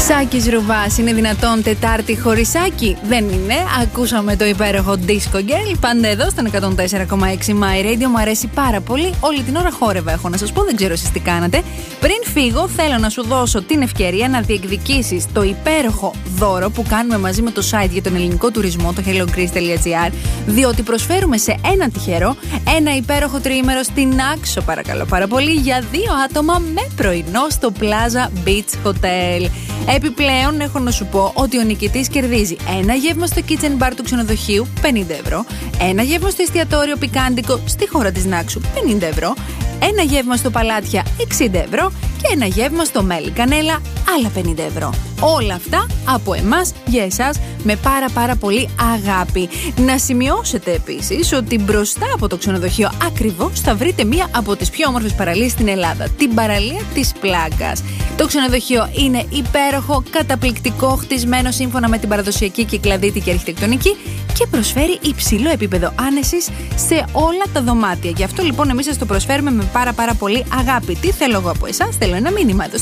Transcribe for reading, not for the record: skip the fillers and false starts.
Σάκης Ρουβάς, είναι δυνατόν Τετάρτη χωρίς Σάκη? Δεν είναι. Ακούσαμε το υπέροχο Disco Girl. Πάντα εδώ στον 104,6 My Radio. Μου αρέσει πάρα πολύ. Όλη την ώρα χόρευα, έχω να σας πω. Δεν ξέρω εσείς τι κάνατε. Πριν φύγω, θέλω να σου δώσω την ευκαιρία να διεκδικήσεις το υπέροχο δώρο που κάνουμε μαζί με το site για τον ελληνικό τουρισμό, το hellogreece.gr. Διότι προσφέρουμε σε έναν τυχερό ένα υπέροχο τριήμερο στην Άξο, παρακαλώ πάρα πολύ, για 2 άτομα με πρωινό στο Plaza Beach Hotel. Επιπλέον, έχω να σου πω ότι ο νικητής κερδίζει ένα γεύμα στο kitchen bar του ξενοδοχείου, 50 ευρώ, ένα γεύμα στο εστιατόριο Πικάντικο στη χώρα της Νάξου, 50 ευρώ, ένα γεύμα στο Παλάτια, 60 ευρώ και ένα γεύμα στο Μέλι Κανέλα, άλλα 50 ευρώ. Όλα αυτά από εμάς για εσάς με πάρα πολύ αγάπη. Να σημειώσετε επίσης ότι μπροστά από το ξενοδοχείο ακριβώς θα βρείτε μία από τις πιο όμορφες παραλίες στην Ελλάδα, την παραλία της Πλάκας. Το ξενοδοχείο είναι υπέροχο, καταπληκτικό, χτισμένο σύμφωνα με την παραδοσιακή κυκλαδίτικη αρχιτεκτονική και προσφέρει υψηλό επίπεδο άνεσης σε όλα τα δωμάτια. Γι' αυτό λοιπόν εμείς σας το προσφέρουμε με πάρα πολύ αγάπη. Τι θέλω εγώ από εσάς? Θέλω ένα μήνυμα εδώ